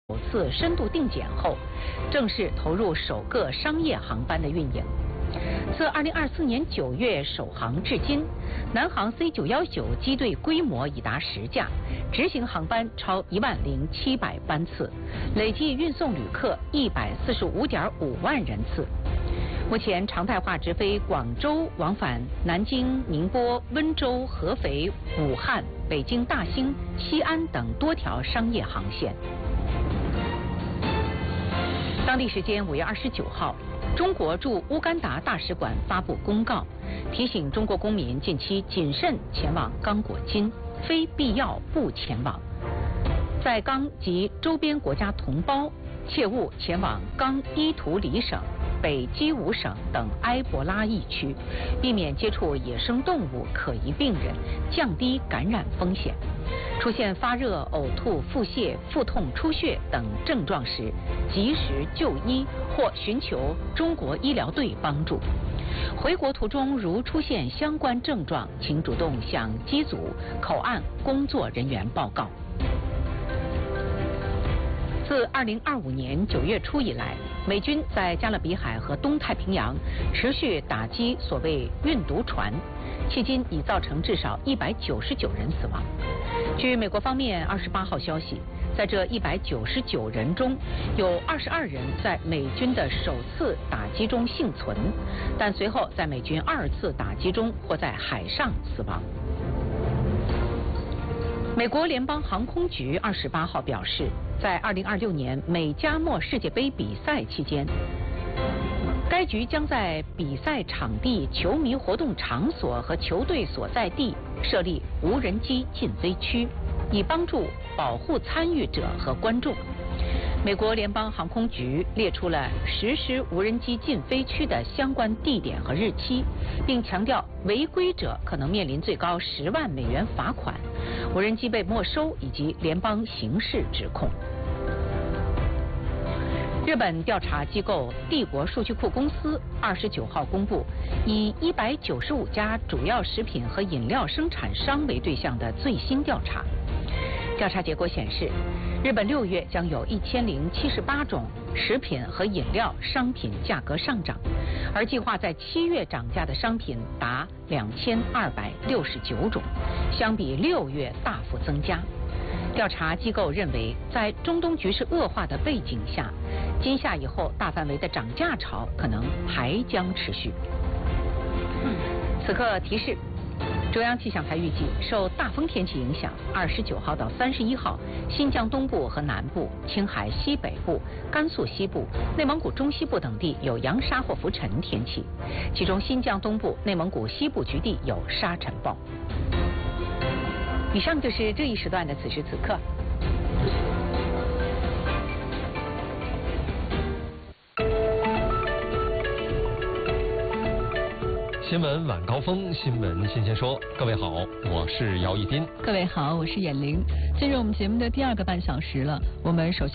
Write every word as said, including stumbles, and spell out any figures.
首次深度定检后，正式投入首个商业航班的运营。自二零二四年九月首航至今，南航 C 九一九机队规模已达十架，执行航班超一万零七百班次，累计运送旅客一百四十五点五万人次。目前常态化直飞广州往返南京、宁波、温州、合肥、武汉、北京大兴、西安等多条商业航线。当地时间五月二十九号，中国驻乌干达大使馆发布公告，提醒中国公民近期谨慎前往刚果金，非必要不前往。在刚及周边国家同胞切勿前往刚伊图里省、北基伍省等埃博拉疫区，避免接触野生动物、可疑病人，降低感染风险。出现发热、呕吐、腹泻、腹痛、出血等症状时，及时就医或寻求中国医疗队帮助。回国途中如出现相关症状，请主动向机组、口岸工作人员报告。自二零二五年九月初以来，美军在加勒比海和东太平洋持续打击所谓运毒船，迄今已造成至少一百九十九人死亡。据美国方面二十八号消息，在这一百九十九人中，有二十二人在美军的首次打击中幸存，但随后在美军二次打击中或在海上死亡。美国联邦航空局二十八号表示，在二零二六年美加墨世界杯比赛期间，该局将在比赛场地、球迷活动场所和球队所在地设立无人机禁飞区，以帮助保护参与者和观众。美国联邦航空局列出了实施无人机禁飞区的相关地点和日期，并强调违规者可能面临最高十万美元罚款、无人机被没收以及联邦刑事指控。日本调查机构帝国数据库公司二十九号公布，以一百九十五家主要食品和饮料生产商为对象的最新调查。调查结果显示，日本六月将有一千零七十八种食品和饮料商品价格上涨，而计划在七月涨价的商品达两千二百六十九种，相比六月大幅增加。调查机构认为，在中东局势恶化的背景下，今夏以后大范围的涨价潮可能还将持续。此刻提示，中央气象台预计，受大风天气影响，二十九号到三十一号，新疆东部和南部、青海西北部、甘肃西部、内蒙古中西部等地有扬沙或浮尘天气，其中新疆东部、内蒙古西部局地有沙尘暴。以上就是这一时段的此时此刻。 新闻晚高峰，新闻新鲜说。各位好，我是姚一斌。 各位好，我是闫玲。进入我们节目的第二个半小时了，我们首先